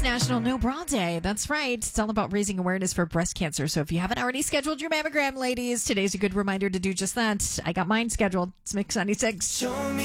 National No Bra Day. That's right. It's all about raising awareness for breast cancer. So if you haven't already scheduled your mammogram, ladies, today's a good reminder to do just that. I got mine scheduled. It's Mix 96. Show me